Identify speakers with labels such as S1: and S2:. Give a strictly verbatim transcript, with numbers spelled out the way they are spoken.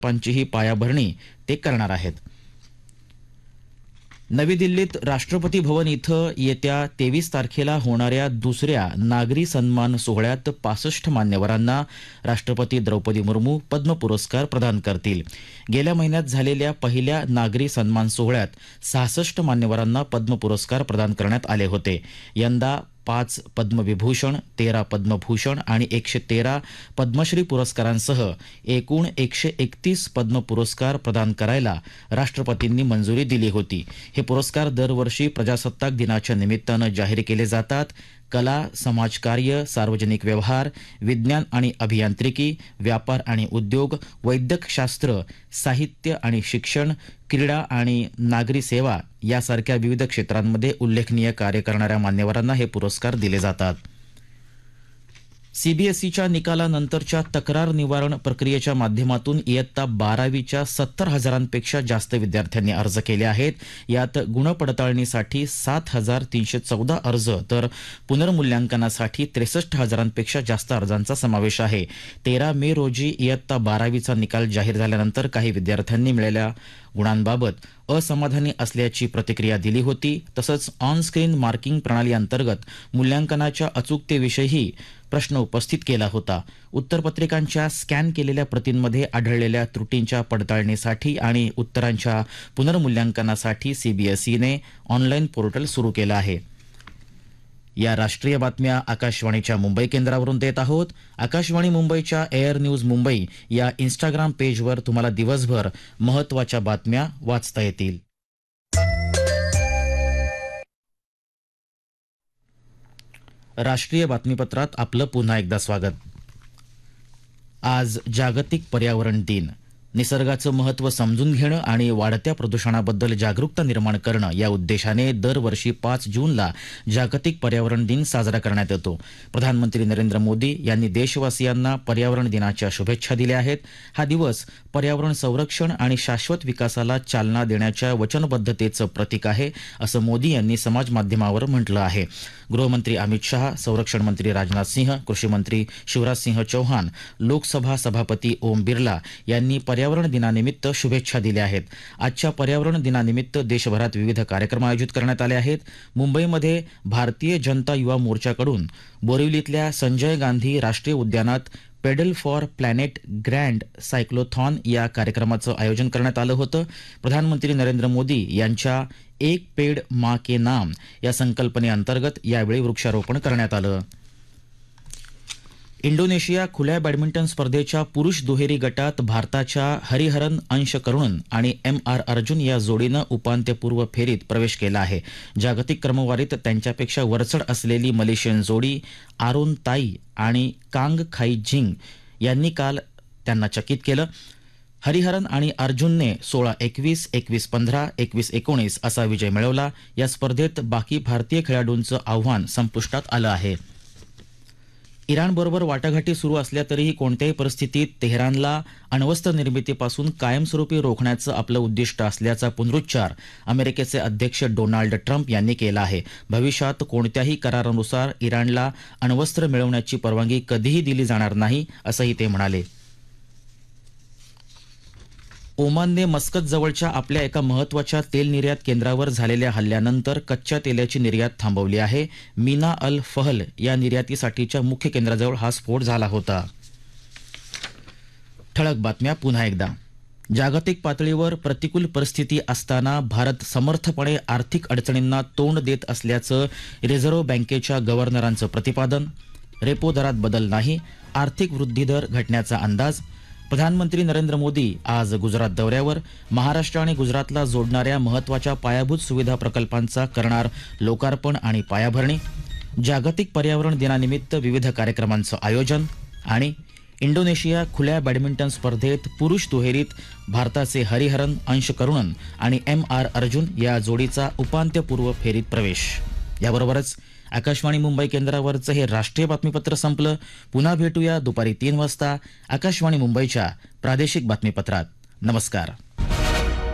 S1: पंचही पायाभरणी ते करणार आहेत. नवी दिल्लीत राष्ट्रपती भवन इथं येत्या तेवीस तारखेला होणाऱ्या दुसऱ्या नागरी सन्मान सोहळ्यात पासष्ट मान्यवरांना राष्ट्रपती द्रौपदी मुर्मू पद्म पुरस्कार प्रदान करतील. गेल्या महिन्यात झालेल्या पहिल्या नागरी सन्मान सोहळ्यात सहासष्ट मान्यवरांना पद्म पुरस्कार प्रदान करण्यात आले होते. यंदा पाच पद्मविभूषण, तेरा पद्मभूषण आणि एकशे तेरा पद्मश्री पुरस्कारांसह एकूण एकशे एकतीस पद्म पुरस्कार प्रदान करायला राष्ट्रपतींनी मंजुरी दिली होती. हे पुरस्कार दरवर्षी प्रजासत्ताक दिनाच्या निमित्तानं जाहीर केले जातात. कला, समाजकार्य, सार्वजनिक व्यवहार, विज्ञान आणि अभियांत्रिकी, व्यापार आणि उद्योग, वैद्यकशास्त्र, साहित्य आणि शिक्षण, क्रीडा आणि नागरी सेवा यासारख्या विविध क्षेत्रांमध्ये उल्लेखनीय कार्य करणाऱ्या मान्यवरांना हे पुरस्कार दिले जातात. सीबीएसईच्या निकालानंतरच्या तक्रार निवारण प्रक्रियेच्या माध्यमातून इयत्ता बारावीच्या सत्तर हजारांपेक्षा जास्त विद्यार्थ्यांनी अर्ज केले आहेत. यात गुणपडताळणीसाठी सात हजार तीनशे चौदा अर्ज तर पुनर्मूल्यांकनासाठी त्रेसष्ट हजारांपेक्षा जास्त अर्जांचा समावेश आहे. तेरा मे रोजी इयत्ता बारावीचा निकाल जाहीर झाल्यानंतर काही विद्यार्थ्यांनी मिळालेल्या गुणांबाबत असमाधानी असल्याची प्रतिक्रिया दिली होती. तसंच ऑन स्क्रीन मार्किंग प्रणाली अंतर्गत मूल्यांकनाच्या अचूकतेविषयीही प्रश्न उपस्थित केला होता. उत्तरपत्रिकांच्या स्कॅन केलेल्या प्रतींमध्ये आढळलेल्या त्रुटींच्या पडताळणीसाठी आणि उत्तरांच्या पुनर्मूल्यांकनासाठी सीबीएसईने ऑनलाईन पोर्टल सुरू केलं आहे. या राष्ट्रीय बातम्या आकाशवाणीच्या मुंबई केंद्रावरून देत आहोत. आकाशवाणी मुंबईच्या एअर न्यूज मुंबई या इंस्टाग्राम पेजवर तुम्हाला दिवसभर महत्त्वाच्या बातम्या वाचता येतील. राष्ट्रीय बातमीपत्रात आपलं पुन्हा एकदा स्वागत. आज जागतिक पर्यावरण दिन. निसर्गाचं महत्त्व समजून घेणं आणि वाढत्या प्रदूषणाबद्दल जागरूकता निर्माण करणं या उद्देशाने दरवर्षी पाच जूनला जागतिक पर्यावरण दिन साजरा करण्यात येतो. प्रधानमंत्री नरेंद्र मोदी यांनी देशवासियांना पर्यावरण दिनाच्या शुभेच्छा दिल्या आहेत. हा दिवस पर्यावरण संरक्षण आणि शाश्वत विकासाला चालना देण्याच्या वचनबद्धतेचं प्रतीक आहे, असं मोदी यांनी समाज माध्यमावर म्हटलं आहे. गृहमंत्री अमित शहा, संरक्षण मंत्री राजनाथ सिंह, कृषी मंत्री शिवराज सिंह चौहान, लोकसभा सभापती ओम बिर्ला यांनी पर्यावरण दिनानिमित्त शुभेच्छा दिल्या आहेत. आजच्या पर्यावरण दिनानिमित्त देशभरात विविध कार्यक्रम आयोजित करण्यात आले आहेत. मुंबईमध्ये भारतीय जनता युवा मोर्चाकडून बोरिवलीतल्या संजय गांधी राष्ट्रीय उद्यानात pedal for planet grand cyclothon या कार्यक्रमाचं आयोजन करण्यात आलं होतं. प्रधानमंत्री नरेंद्र मोदी यांच्या एक पेड माँ के नाम या संकल्पनेअंतर्गत यावेळी वृक्षारोपण करण्यात आलं. इंडोनेशिया खुल्या बॅडमिंटन स्पर्धेच्या पुरुष दुहेरी गटात भारताच्या हरिहरन अंश करुणन आणि एम आर अर्जुन या जोडीनं उपांत्यपूर्व फेरीत प्रवेश केला आहे. जागतिक क्रमवारीत त्यांच्यापेक्षा वरचढ असलेली मलेशियन जोडी आरोन ताई आणि कांग खाई झिंग यांनी काल त्यांना चकित केलं. हरिहरन आणि अर्जुनने सोळा एकवीस, एकवीस पंधरा, एकवीस एकोणीस असा विजय मिळवला. या स्पर्धेत बाकी भारतीय खेळाडूंचं आव्हान संपुष्टात आलं आहे. इराणबरोबर वाटाघाटी सुरू असल्या तरीही कोणत्याही परिस्थितीत तेहरानला अण्वस्त्र निर्मितीपासून कायमस्वरूपी रोखण्याचं आपलं उद्दिष्ट असल्याचा पुनरुच्चार अमेरिकेचे अध्यक्ष डोनाल्ड ट्रम्प यांनी केला आहे. भविष्यात कोणत्याही करारानुसार इराणला अण्वस्त्र मिळवण्याची परवानगी कधीही दिली जाणार नाही, असंही ते म्हणाले. ओमानने मस्कत जवळच्या आपल्या एका महत्त्वाच्या तेल निर्यात केंद्रावर झालेल्या हल्ल्यानंतर कच्च्या तेलाची निर्यात थांबवली आहे. मीना अल फहल या निर्यातीसाठीच्या मुख्य केंद्राजवळ हा स्फोट झाला होता. ठळक बातम्या पुन्हा एकदा. जागतिक पातळीवर प्रतिकूल परिस्थिती असताना भारत समर्थपणे आर्थिक अडचणींना तोंड देत असल्याचं रिझर्व्ह बँकेच्या गव्हर्नरांचं प्रतिपादन. रेपो दरात बदल नाही, आर्थिक वृद्धिदर घटण्याचा अंदाज. प्रधानमंत्री नरेंद्र मोदी आज गुजरात दौऱ्यावर. महाराष्ट्र आणि गुजरातला जोडणाऱ्या महत्त्वाच्या पायाभूत सुविधा प्रकल्पांचा करणार लोकार्पण आणि पायाभरणी. जागतिक पर्यावरण दिनानिमित्त विविध कार्यक्रमांचं आयोजन. आणि इंडोनेशिया खुल्या बॅडमिंटन स्पर्धेत पुरुष दुहेरीत भारताचे हरिहरन अंश करुणन आणि एम आर अर्जुन या जोडीचा उपांत्यपूर्व फेरीत प्रवेश. याबरोबरच आकाशवाणी मुंबई केंद्रावरचं हे राष्ट्रीय बातमीपत्र संपलं. पुन्हा भेटूया दुपारी तीन वाजता आकाशवाणी मुंबईच्या प्रादेशिक बातमीपत्रात. नमस्कार.